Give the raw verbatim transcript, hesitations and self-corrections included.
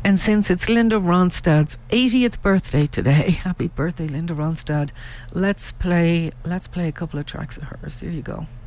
And since it's Linda Ronstad's eightieth birthday today, happy birthday, Linda Ronstad. Let's play. Let's play a couple of tracks of hers. Here you go.